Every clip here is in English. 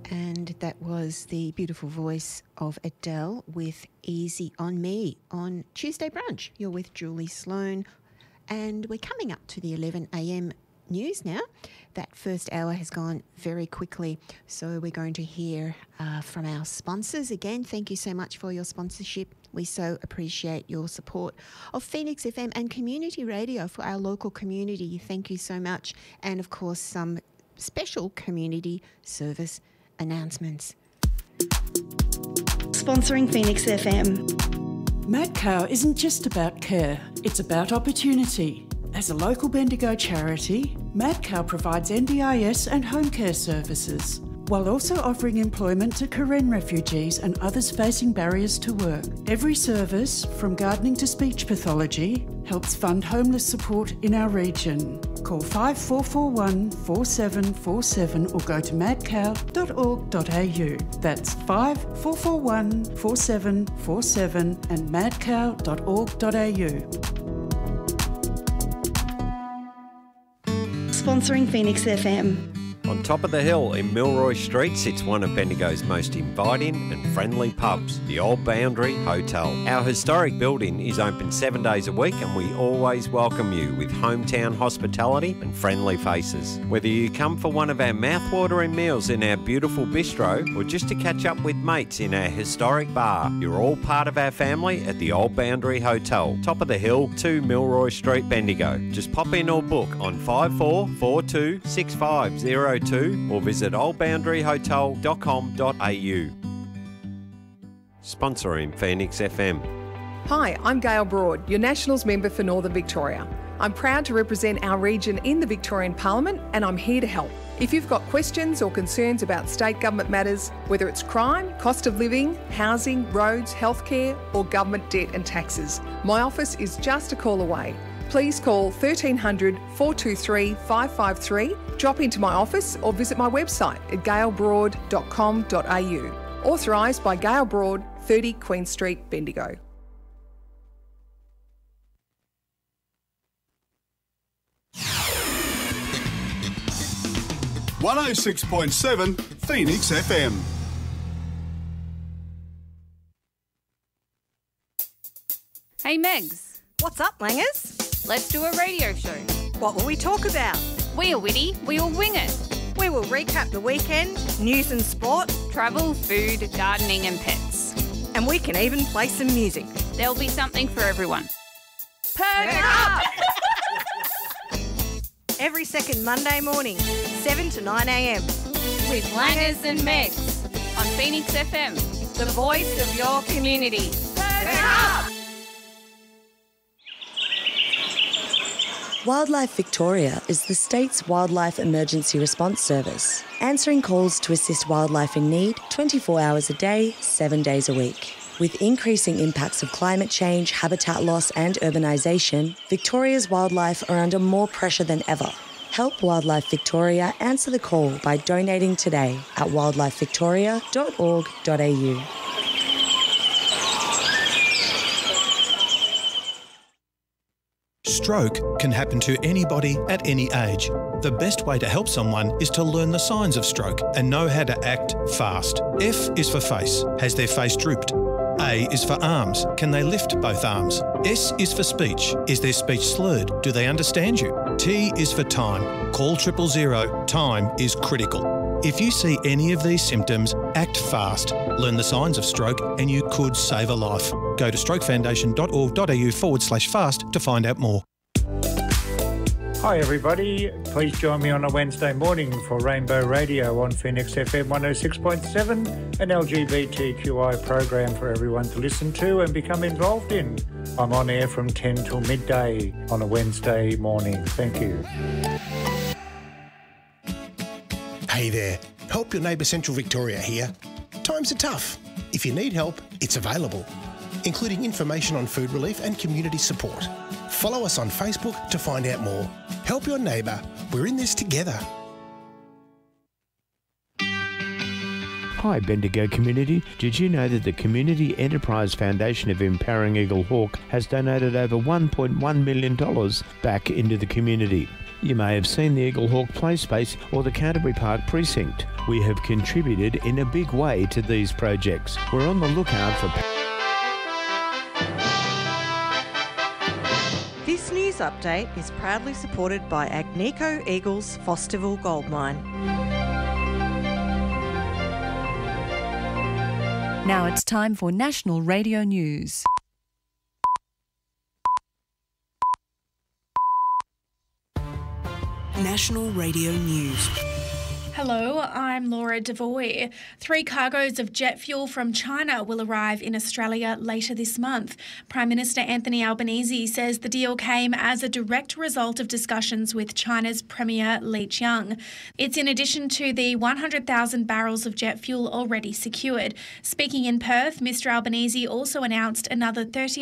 And that was the beautiful voice of Adele with Easy on Me on Tuesday Brunch. You're with Julie Sloan, and we're coming up to the 11 a.m. news now. That first hour has gone very quickly, so we're going to hear from our sponsors. Again, thank you so much for your sponsorship. We so appreciate your support of Phoenix FM and community radio for our local community. Thank you so much. And of course, some special community service announcements. Sponsoring Phoenix FM. MadCow isn't just about care, it's about opportunity. As a local Bendigo charity, MadCow provides NDIS and home care services, while also offering employment to Karen refugees and others facing barriers to work. Every service, from gardening to speech pathology, helps fund homeless support in our region. Call 5441 4747 or go to madcow.org.au. That's 5441 4747 and madcow.org.au. Sponsoring Phoenix FM. On top of the hill in Milroy Street sits one of Bendigo's most inviting and friendly pubs, the Old Boundary Hotel. Our historic building is open 7 days a week and we always welcome you with hometown hospitality and friendly faces. Whether you come for one of our mouth-watering meals in our beautiful bistro or just to catch up with mates in our historic bar, you're all part of our family at the Old Boundary Hotel, top of the hill, 2 Milroy Street, Bendigo. Just pop in or book on 5442 6502 or visit oldboundaryhotel.com.au. Sponsoring Phoenix FM. Hi, I'm Gail Broad, your Nationals member for Northern Victoria. I'm proud to represent our region in the Victorian Parliament and I'm here to help. If you've got questions or concerns about state government matters, whether it's crime, cost of living, housing, roads, healthcare or government debt and taxes, my office is just a call away. Please call 1300 423 553, drop into my office or visit my website at gailbroad.com.au. Authorised by Gail Broad, 30 Queen Street, Bendigo. (106.7) Phoenix FM. Hey Megs. What's up, Langers? Let's do a radio show. What will we talk about? We are witty, we will wing it. We will recap the weekend, news and sport, travel, food, gardening and pets. And we can even play some music. There'll be something for everyone. Perk up! Every second Monday morning, 7 to 9 a.m. With Langers and Megs on Phoenix FM, the voice of your community. Perk up! Wildlife Victoria is the state's wildlife emergency response service, answering calls to assist wildlife in need 24 hours a day, 7 days a week. With increasing impacts of climate change, habitat loss and urbanisation, Victoria's wildlife are under more pressure than ever. Help Wildlife Victoria answer the call by donating today at wildlifevictoria.org.au. Stroke can happen to anybody at any age. The best way to help someone is to learn the signs of stroke and know how to act fast. F is for face. Has their face drooped? A is for arms. Can they lift both arms? S is for speech. Is their speech slurred? Do they understand you? T is for time. Call 000. Time is critical. If you see any of these symptoms, act fast. Learn the signs of stroke and you could save a life. Go to strokefoundation.org.au/fast to find out more. Hi everybody, please join me on a Wednesday morning for Rainbow Radio on Phoenix FM 106.7, an LGBTQI program for everyone to listen to and become involved in. I'm on air from 10 till midday on a Wednesday morning. Thank you. Hey there, Help Your Neighbour Central Victoria here. Times are tough. If you need help, it's available, including information on food relief and community support. Follow us on Facebook to find out more. Help your neighbour. We're in this together. Hi Bendigo community, did you know that the Community Enterprise Foundation of Empowering Eagle Hawke has donated over $1.1 million back into the community? You may have seen the Eaglehawk Play Space or the Canterbury Park Precinct. We have contributed in a big way to these projects. We're on the lookout for... This news update is proudly supported by Agnico Eagles Fosterville Gold Mine. Now it's time for National Radio News. National Radio News. Hello, I'm Laura Devoy. 3 cargoes of jet fuel from China will arrive in Australia later this month. Prime Minister Anthony Albanese says the deal came as a direct result of discussions with China's Premier Li Qiang. It's in addition to the 100,000 barrels of jet fuel already secured. Speaking in Perth, Mr Albanese also announced another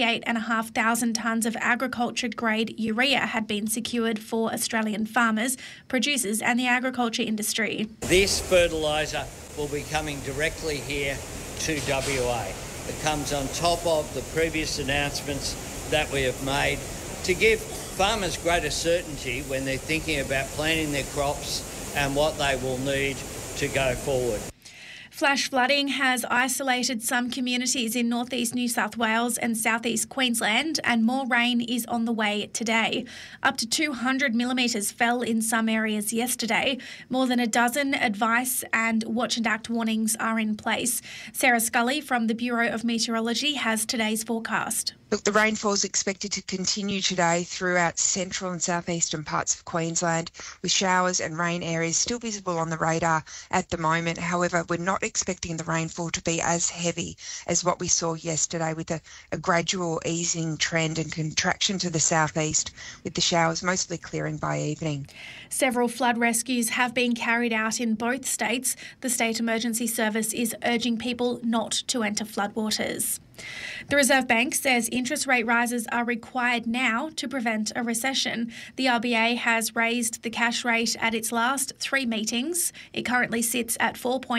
38,500 tonnes of agriculture-grade urea had been secured for Australian farmers, producers and the agriculture industry. This fertiliser will be coming directly here to WA. It comes on top of the previous announcements that we have made to give farmers greater certainty when they're thinking about planting their crops and what they will need to go forward. Flash flooding has isolated some communities in northeast New South Wales and southeast Queensland, and more rain is on the way today. Up to 200 millimetres fell in some areas yesterday. More than a dozen advice and watch and act warnings are in place. Sarah Scully from the Bureau of Meteorology has today's forecast. Look, the rainfall is expected to continue today throughout central and southeastern parts of Queensland, with showers and rain areas still visible on the radar at the moment. However, we're not expecting the rainfall to be as heavy as what we saw yesterday, with a gradual easing trend and contraction to the southeast, with the showers mostly clearing by evening. Several flood rescues have been carried out in both states. The State Emergency Service is urging people not to enter floodwaters. The Reserve Bank says interest rate rises are required now to prevent a recession. The RBA has raised the cash rate at its last 3 meetings. It currently sits at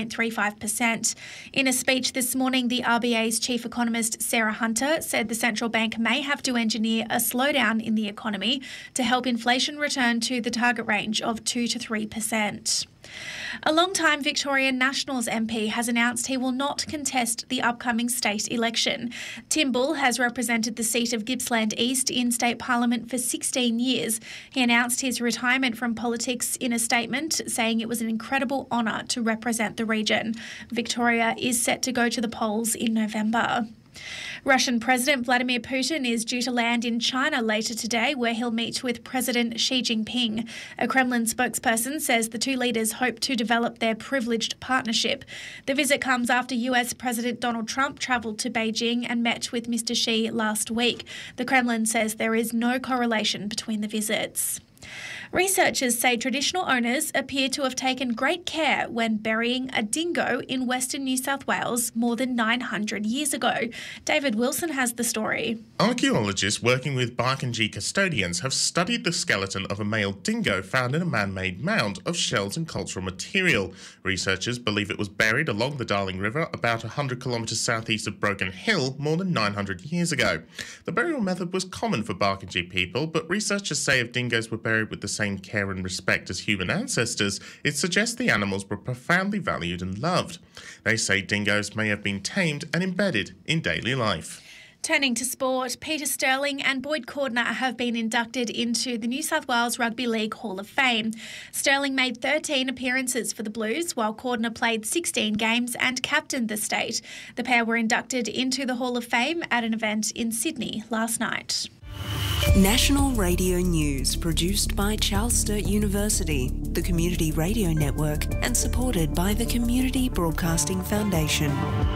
4.35%. In a speech this morning, the RBA's chief economist Sarah Hunter said the central bank may have to engineer a slowdown in the economy to help inflation return to the target range of 2 to 3%. A long-time Victorian Nationals MP has announced he will not contest the upcoming state election. Tim Bull has represented the seat of Gippsland East in state parliament for 16 years. He announced his retirement from politics in a statement, saying it was an incredible honour to represent the region. Victoria is set to go to the polls in November. Russian President Vladimir Putin is due to land in China later today, where he'll meet with President Xi Jinping. A Kremlin spokesperson says the two leaders hope to develop their privileged partnership. The visit comes after US President Donald Trump travelled to Beijing and met with Mr. Xi last week. The Kremlin says there is no correlation between the visits. Researchers say traditional owners appear to have taken great care when burying a dingo in Western New South Wales more than 900 years ago. David Wilson has the story. Archaeologists working with Barkindji custodians have studied the skeleton of a male dingo found in a man-made mound of shells and cultural material. Researchers believe it was buried along the Darling River about 100 kilometres southeast of Broken Hill more than 900 years ago. The burial method was common for Barkindji people, but researchers say if dingoes were buried with the same care and respect as human ancestors, it suggests the animals were profoundly valued and loved. They say dingoes may have been tamed and embedded in daily life. Turning to sport, Peter Sterling and Boyd Cordner have been inducted into the New South Wales Rugby League Hall of Fame. Sterling made 13 appearances for the Blues, while Cordner played 16 games and captained the state. The pair were inducted into the Hall of Fame at an event in Sydney last night. National Radio News, produced by Charles Sturt University, the Community Radio Network, and supported by the Community Broadcasting Foundation.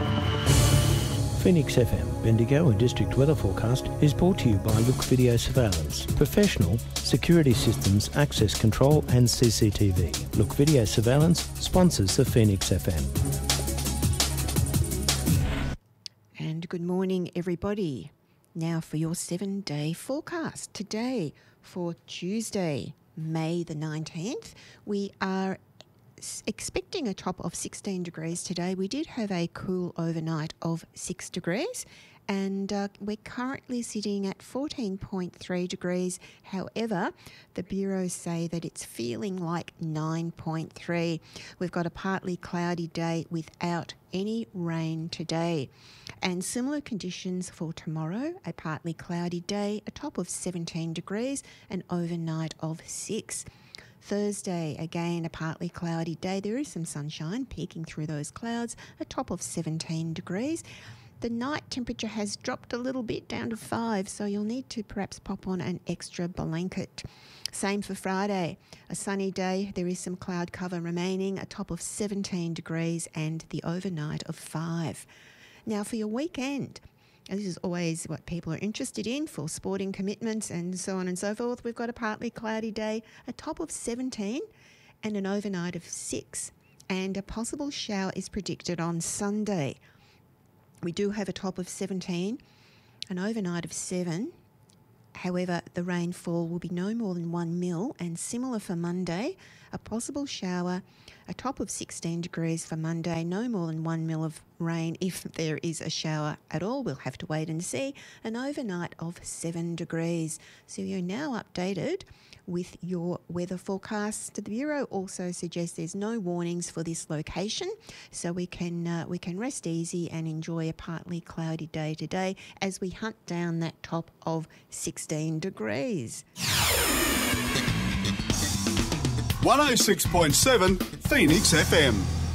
Phoenix FM, Bendigo and District Weather Forecast is brought to you by Look Video Surveillance. Professional security systems, access control and CCTV. Look Video Surveillance sponsors the Phoenix FM. And good morning, everybody. Now for your 7-day forecast. Today, for Tuesday, May the 19th, we are expecting a top of 16 degrees today. We did have a cool overnight of 6 degrees, and we're currently sitting at 14.3 degrees. However, the bureaus say that it's feeling like 9.3. We've got a partly cloudy day without any rain today, and similar conditions for tomorrow, a partly cloudy day, a top of 17 degrees, an overnight of 6. Thursday, again, a partly cloudy day. There is some sunshine peeking through those clouds, a top of 17 degrees. The night temperature has dropped a little bit down to 5, so you'll need to perhaps pop on an extra blanket. Same for Friday, a sunny day. There is some cloud cover remaining, a top of 17 degrees and the overnight of 5. Now for your weekend, this is always what people are interested in for sporting commitments and so on and so forth. We've got a partly cloudy day, a top of 17 and an overnight of 6. And a possible shower is predicted on Sunday. We do have a top of 17, an overnight of 7. However, the rainfall will be no more than 1 mil, and similar for Monday, a possible shower, a top of 16 degrees for Monday, no more than 1 mil of rain if there is a shower at all. We'll have to wait and see. An overnight of 7 degrees. So you're now updated with your weather forecast. The Bureau also suggests there's no warnings for this location, so we can rest easy and enjoy a partly cloudy day today as we hunt down that top of 16 degrees. 106.7 Phoenix FM.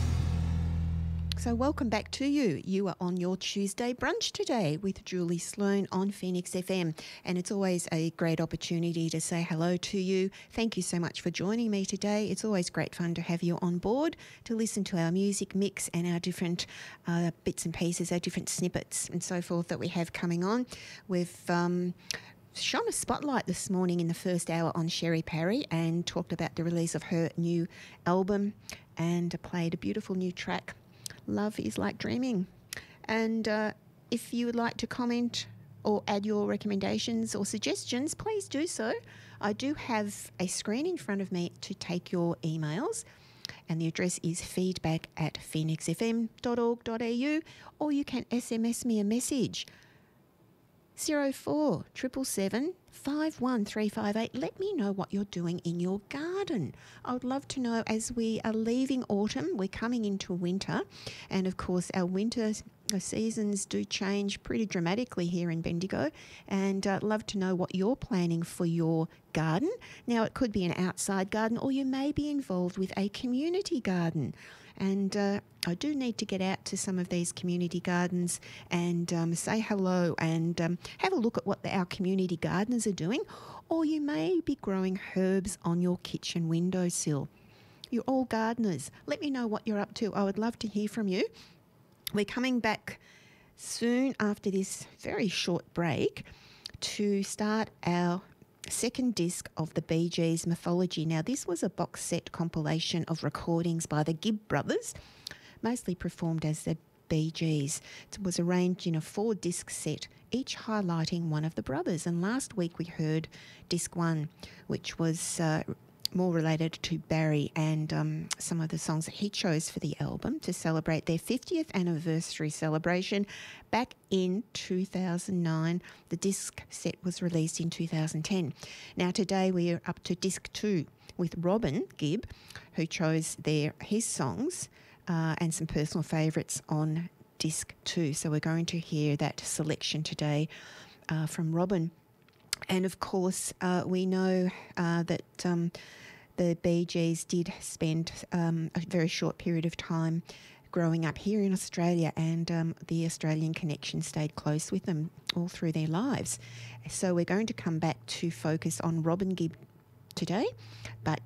So welcome back to you. You are on your Tuesday brunch today with Julie Sloan on Phoenix FM, and it's always a great opportunity to say hello to you. Thank you so much for joining me today. It's always great fun to have you on board to listen to our music mix and our different bits and pieces, our different snippets and so forth that we have coming on. We've shone a spotlight this morning in the first hour on Sherry Parry and talked about the release of her new album and played a beautiful new track, Love is Like Dreaming. And if you would like to comment or add your recommendations or suggestions, please do so. I do have a screen in front of me to take your emails, and the address is feedback@phoenixfm.org.au, or you can SMS me a message 0477 51358. Let me know what you're doing in your garden. I would love to know, as we are leaving autumn, we're coming into winter, and of course our winter seasons do change pretty dramatically here in Bendigo, and I'd love to know what you're planning for your garden. Now, it could be an outside garden, or you may be involved with a community garden. And I do need to get out to some of these community gardens and say hello and have a look at what our community gardeners are doing. Or you may be growing herbs on your kitchen windowsill. You're all gardeners. Let me know what you're up to. I would love to hear from you. We're coming back soon after this very short break to start our second disc of the Bee Gees Mythology. Now, this was a box set compilation of recordings by the Gibb brothers, mostly performed as the Bee Gees. It was arranged in a 4-disc set, each highlighting one of the brothers. And last week we heard disc 1, which was more related to Barry and some of the songs that he chose for the album to celebrate their 50th anniversary celebration back in 2009. The disc set was released in 2010. Now today we are up to disc 2 with Robin Gibb, who chose his songs and some personal favourites on disc 2. So we're going to hear that selection today from Robin. And of course, we know that the Bee Gees did spend a very short period of time growing up here in Australia, and the Australian connection stayed close with them all through their lives. So we're going to come back to focus on Robin Gibb today, but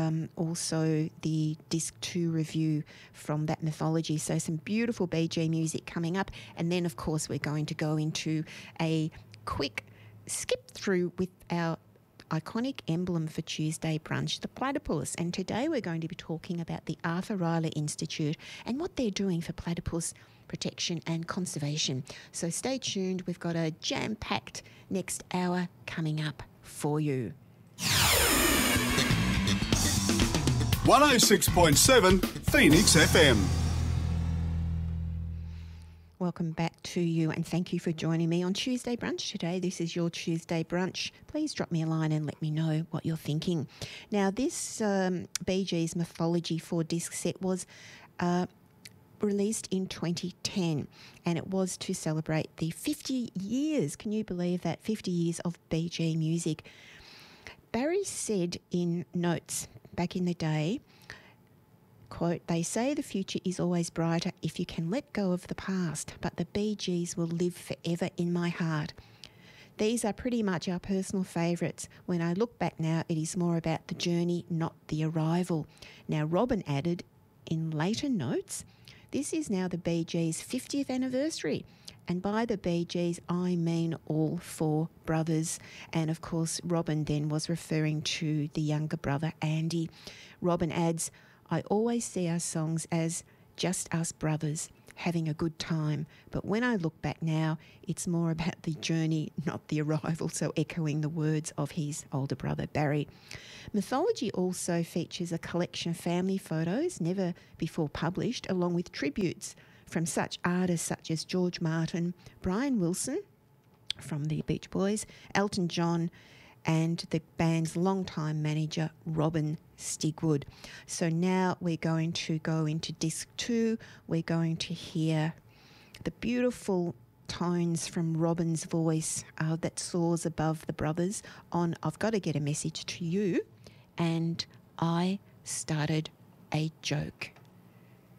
also the disc 2 review from that mythology. So some beautiful Bee Gee music coming up, and then of course we're going to go into a quick skip through with our iconic emblem for Tuesday brunch, the platypus. And today we're going to be talking about the Arthur Rylah Institute and what they're doing for platypus protection and conservation. So stay tuned. We've got a jam-packed next hour coming up for you. 106.7 Phoenix FM. Welcome back to you, and thank you for joining me on Tuesday Brunch today. This is your Tuesday Brunch. Please drop me a line and let me know what you're thinking. Now, this Bee Gees Mythology 4-disc set was released in 2010, and it was to celebrate the 50 years, can you believe that, 50 years of Bee Gee music. Barry said in notes back in the day, quote, "They say the future is always brighter if you can let go of the past, but the Bee Gees will live forever in my heart. These are pretty much our personal favourites. When I look back now, it is more about the journey, not the arrival." Now, Robin added in later notes, "This is now the Bee Gees' 50th anniversary. And by the Bee Gees, I mean all four brothers." And of course, Robin then was referring to the younger brother, Andy. Robin adds, "I always see our songs as just us brothers having a good time. But when I look back now, it's more about the journey, not the arrival." So echoing the words of his older brother, Barry. Mythology also features a collection of family photos never before published, along with tributes from such artists such as George Martin, Brian Wilson from the Beach Boys, Elton John, and the band's longtime manager, Robin Stigwood. So now we're going to go into disc 2. We're going to hear the beautiful tones from Robin's voice that soars above the brothers on "I've Got to Get a Message to You" and "I Started a Joke."